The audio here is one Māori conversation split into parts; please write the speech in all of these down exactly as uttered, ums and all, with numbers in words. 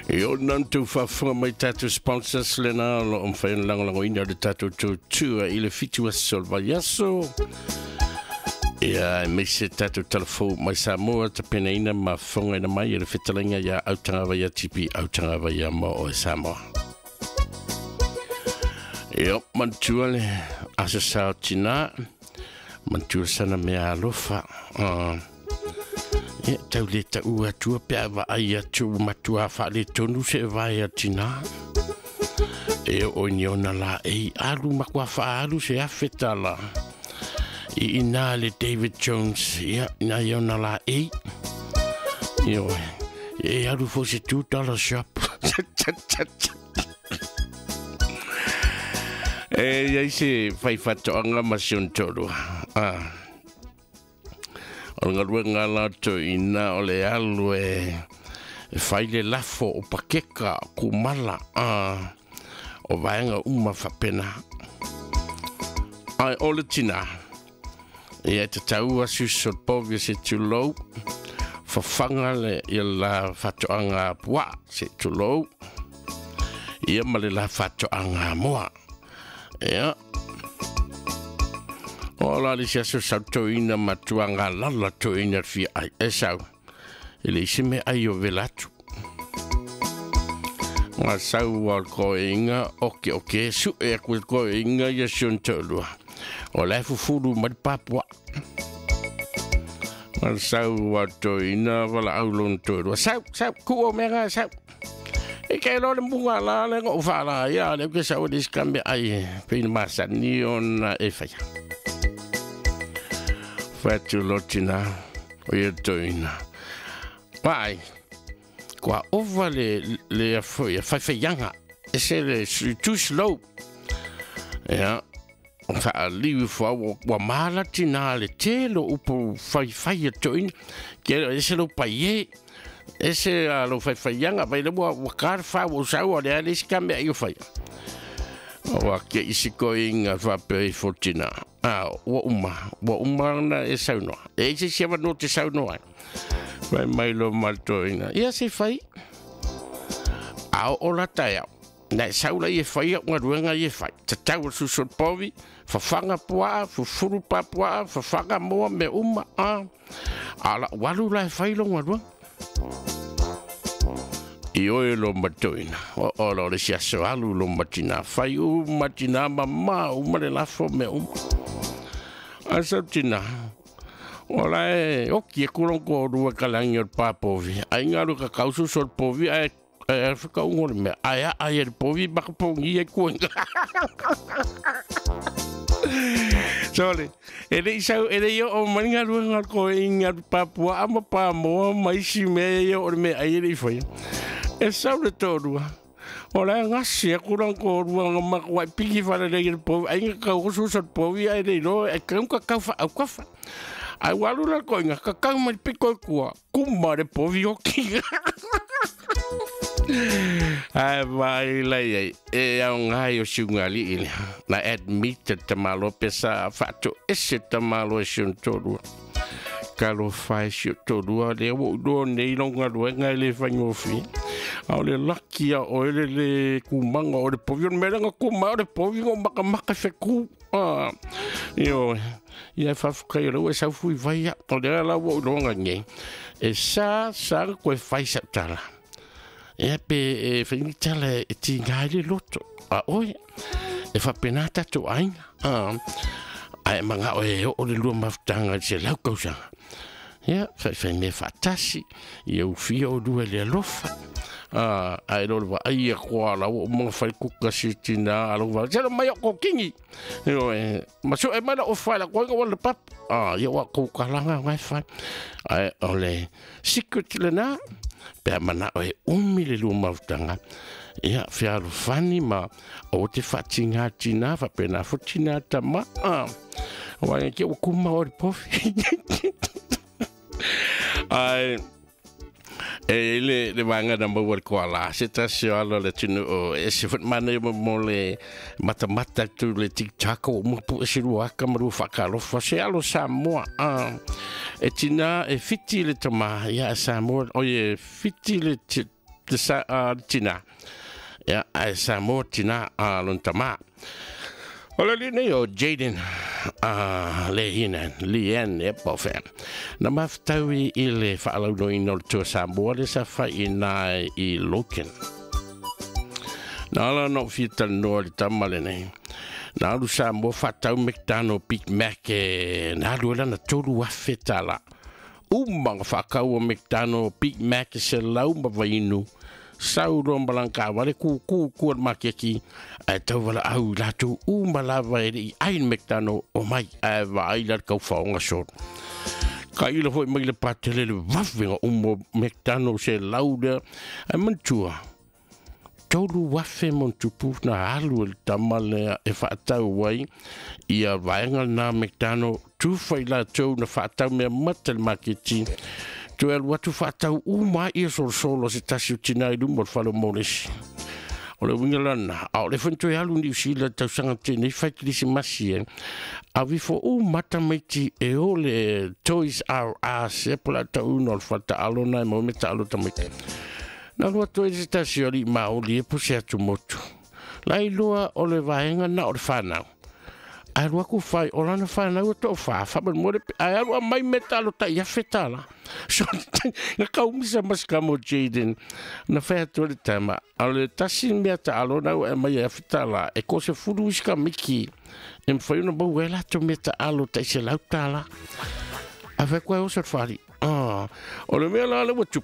Yo nantu whawhunga mai tātou sponsors lena lo om whain langolango ina de tātou tūtua i le fitu a solvai aso. Ia me se tātou telefo mai Samoa ta pena ina ma whunga ina mai i le whitalinga ia autanga vai a tipi autanga vai a mo o Samoa. Yo mantua le asa sao tina mantua sana mea alofa. Uh, E tau le tau atua pia wa ai atu matua wha le tonu se vai atina. E o niona la e alu makua wha alu se awheta la. I ina le David Jones ia ina iona la e. Io e alu fo se two dollar shop. E ia se fai fatoanga masion tolu. Ah. O ngā rua ngā lato ina o le alu e whai le lafo o pakeka ku mala uh, o vaenga uma whapena. Ai o le tina, e te tau asu so povi se tulou, whawhanga le i la whatoanga pua se tulou, ia ma le la whatoanga moa. Ia. O la li sia so sau toina matuanga lala toina fi ai e sau. Ele isi me ai o velatu. Nga sau al ko inga oke oke su e kul ko inga ya sion tolua. O la fufuru mad papua. Nga sau al toina wala aulon tolua. Sau sau ku o mega sau. E kai lo le bunga la le ngo fala ya le ke sau dis kambe ai pe masa ni on e fa. Fatu lotina o ia toina. Pai, kua ova le le afoia, fai fai yanga, ese le too slow. Ia, fa liu fa wa mala tina le telo upo fai fai a toina, ke ese lo paie, ese lo fai fai yanga, vai le wa kar fa wa sau le ale skambe ai fai. Wa ke isiko inga fa pe fortina. Ah, wa uma, wa uma na e sauno. E se se no te sauno ai. Vai mai lo malto ina. Ia se fai. Au ola taia. Na saula e fai nga ruanga e fai. Te tau su so povi, fa fanga poa, fu furu pa poa, fa fanga moa me uma. Ah. Ala walu la fai lo nga ruanga. I oe lo matoina, o o lo le siaso alu lo matina, fai u matina mama u mare lafo me um. Asa tina, o la e, o ki e kurong ko rua kalangi o papovi, ai ngaru ka kausu sol povi, ai e whika ungore me, ai a ai e povi baka pongi e kuenga. Sole, e le isau, e le yo o maninga rua ngar ko inga papua, ama pa moa maisi me yo o me ai e le ifai. E sau le tōrua. O la ngasi e kurang ko rua ngā makwai piki whare rei le povi. Ai ngā kau kususat povi ai rei no. E kau ka kau wha au kawha. Ai walu la koi ngā ka kau mai piko kua. Kuma re povi o ki. Ai vai lai ai. E au ngai o siungali ili. Na admit te malo pesa whato ese te malo e siun tōrua. Kalo fai si tōrua le o do nei longa ruenga le whangofi. Au le laki a o ele le kumanga o le povi o meranga kuma o le povi o maka maka wheku. Ah, io, ia whawhukai rau e sau fui vai a o le ala o longa nge. E sa, sa koe whai sa tala. E pe e whainitala e ti ngai le loto. A oi, e whapenata to ainga. Ah, ai manga o e o le lua mafutanga se lau kausanga. Ia, whai whai me whatasi, ia uwhia o lua le alofa. Ah, ai lo va ai ko la o mo fai kuka sitina alo va jalo mai ko kingi yo e ma so e mana o fa la ko ko le pap ah yo wa ko ka langa mai fa ai ole secret lena pe mana o e umile lu mautanga ia fia lo fani ma o te fatinga tina fa pena fotina tama ah wa ke o kuma o pofi ai e le le vanga na mo ko ala se ta se ala le tinu o e se fut mane mo le mata mata tu le tiktak o mo pu se ru aka mo fa ka lo fa se alo sa mo a e tina e fiti le tama ya sa mo o e fiti le te sa a tina ya ai sa mo tina a lon tama ola li nei o Jaden a le hinan li en e po fe na maftawi i le faalau no ino to sa mo le sa fa ina i loken na la no fita no le tamale nei na lu sa mo fatau mektano Big Mac e na lu la na tolu afetala umang fakau mektano Big Mac se lau ma vainu sau ro balanka wale ku ku ku makeki ai tau wala au la tu uma lava e ai mektano o mai ai vai la ka faunga short kai lo foi mai le patele le vafinga umo mektano se lauda ai mantua tolu wafe mon tupu na alu el tamale e fatau wai ia vaenga na mektano tu fai la tu na fatau me matel maketi tu el watu fatau uma ia sol solo se tasi utina i lumor falo moles o le wingalana au le fanto ya lu ni sila tau sanga tene fai klisi masie a vi fo u mata meti e o le Toys R Us e pola tau no fata alona mo meta alo tamete na lo to e tasi oli ma o li e puse atu motu lai loa o le vaenga na o le fanau ai roa ku fai o lana whanau to wha whaman more ai roa mai metalo ta ia fetala so na kau misa mas kamo Jaden na whea tore tama ale tasi mea ta alo nau e mai ia fetala e ko se furu iska miki e mwhai una bau wela to mea ta alo ta ise lau tala a whea koe o sa whari o le mea la le watup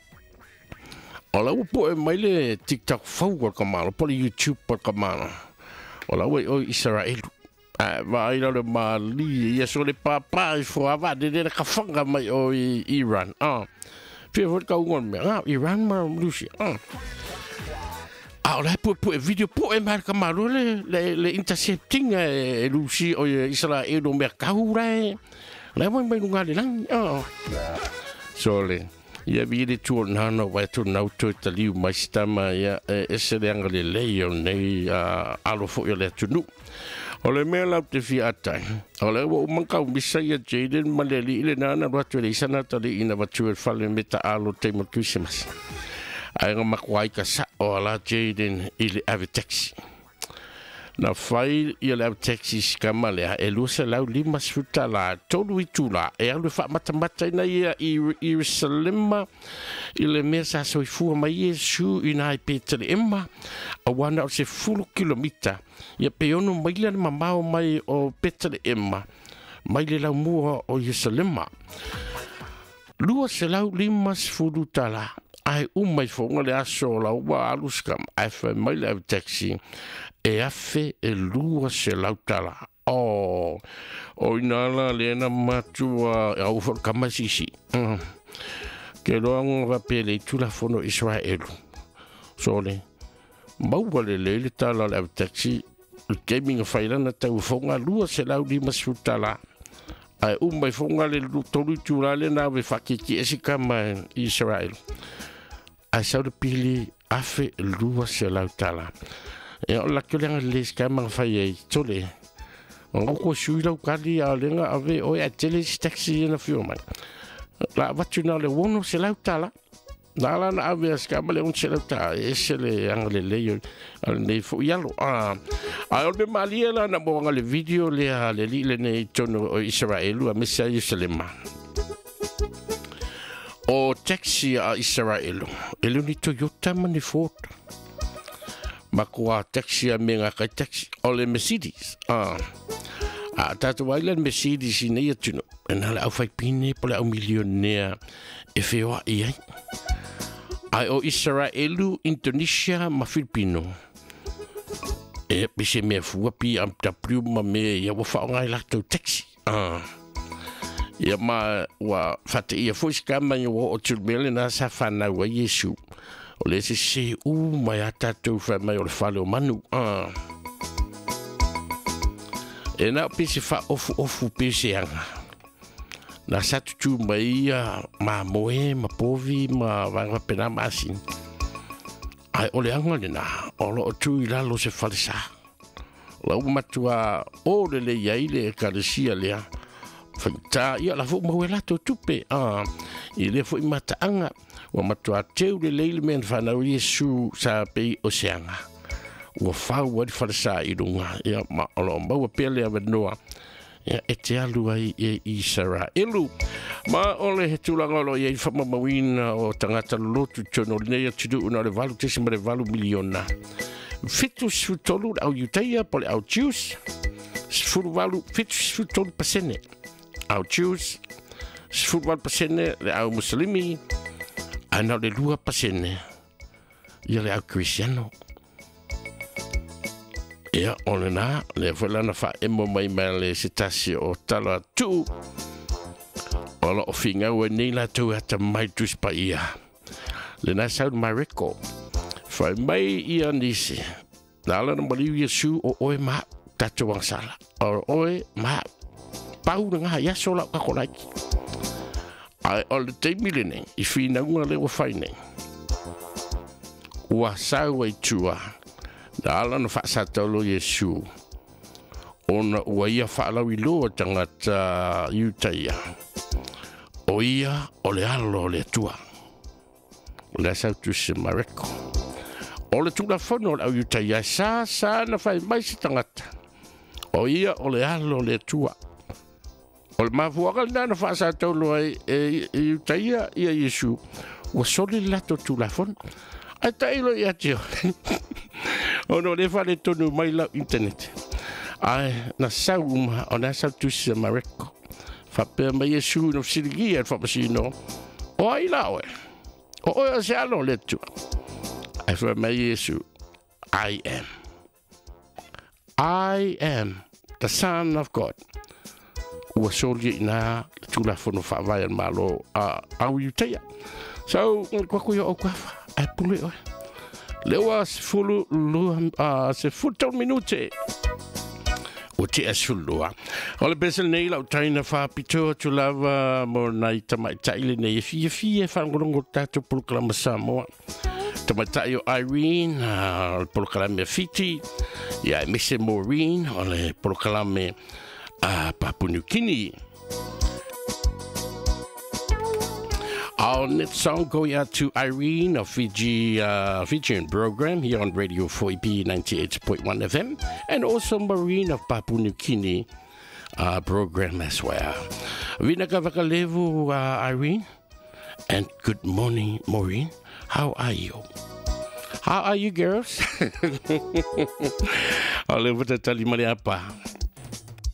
o lau po e mai le TikTok fau kwa kamalo po le YouTube kwa kamalo o lau e o Israelu vai la mali ia so le papa fo ava de de ka fanga mai o Iran ah pe vo ka ngon me ah Iran ma Rusia ah ah la po po video po e mar ka malo le le intercepting e Rusia o Israel do mercaure la mo mai lunga le lang ah so le ia vide tu nano vai tu nau tu tali mai stama ia ese le angale le nei alo fo le tu nu ole mea lau te fi atai. Ole wa umankau misa ia Jaden maleli ile nana watu ele isana tali ina watu ele fale meta alo te matu isimas. Aenga makwai ka sa o ala Jaden ile ave taxi. Na fai ia le ave taxi skama lea e lusa lau lima suta la tolu itu la e alu fa matamata ina ia i Yerusalema ile mea sa soifua mai Yesu ina i Petele Emma a wana o se fulu kilomita ia peono mai le mamao mai o Petele Emma mai le lau mua o Yerusalema lua se lau lima sfulu tala ai umai fonga le aso la wa aluskam ai fa mai le taxi e afe e lua se lau tala oh o inala le na matua au for kamasisi ke loang va pele tu la fono Israel sole mau le le tala le taxi gaming faila na tau fonga lua se lau di masutala ai umai fonga le tolu tu la le na ve fakiki esikama Israel ai sa de pili afe lua se lau tala e la que le le skama fai tole on ko sui lau kali a lenga ave o e tele taxi na fioma la vatuna le wono se lau tala la la na ave skama le un se lau tala e se le angle le al ne fo yalo a a o de malia la na bo le video le le le ne tono Israel a mesa Jerusalem o taxi a Israel ele ni Toyota mani Ford makua taxi a menga ka taxi o le Mercedes ah a tatu wai le Mercedes ni tuno na la fai pine po le millionaire e feo ai ai o Israelu Indonesia ma Filipino e pese me fu pi am ta pluma me ya wa fa ngai la taxi ah ia ma wa fate ia foi skama yo o tulmele na sa fana wa Yesu o le se se u mai ata tu fa mai o fale o manu ah e na pisi fa ofu ofu pisi anga na sa tu mai ma moe ma povi ma va pena masin ai o le anga le na o lo tu ila lo se falsa la matua o le le yaile ka le sia le Fanta ia la fu mo la to tupe ah i le fu mataanga wa matua teu le leile men fana Yesu sa pe oceanga wa fa wa fa sa i dunga ia ma olo ma wa pele ave noa ia e te alu ai e Isara elu ma ole he tulanga lo ia fa mawina o tangata lotu tono le tudu una le valu tesi ma le valu miliona fitu su tolu au yuteia pole au juice fu valu fitu su tolu pasene au Jews, football pasene, le au muslimi, ana le lua pasene, ia le au cristiano. Ia ole na, le fulana fa emo mai mai le sitasi o tala tu, ola o finga ua nei la tu ata mai tus pa ia. Le na saud mariko, fa mai ia nisi, na ala na maliu Yesu o oe ma tatu wangsala, o oe ma pau nga ya sola ka kolaki ai all the milene I fina nga le wa fine wa sa wa tua dala no fa sa tolo Yesu ona wa ia fa la wi lo tanga ta yutaya o ia o le alo le tua la sa tu se mareko o le tu la fono au yutaya sa sa na fa mai tanga o ia o le alo le tua o le mafuaga lana faasa tolu ai e taia ia Yesu ua soli lato tulafon ai tailo ia tio ono le fale tonu mai lau internet ai na sauma o na sa tusi mareko fa pe mai Yesu no siligia fa pasino o ai lawe o o se alo le tu ai fa mai Yesu I am I am the Son of God ua soli na tula fono fa vai malo a au yutea so kwa kwa o kwa ai pule o le wa fulu lu a se futo minute o te asulu a o le besel nei la taina fa pito tu lava mo nai tamai taile nei fi fi fa ngolongo tatu proclama samo tamai taio Irene al proclama fiti ya mise Maureen o le proclama a Papua New Guinea. Our next song going out to Irene of Fiji, uh, Fijian program here on Radio four E B ninety-eight point one F M, and also Maureen of Papua New Guinea uh, program as well. Vinakavakalevu, uh, Irene, and good morning, Maureen. How are you? How are you, girls? I'll live with the Talimariapa.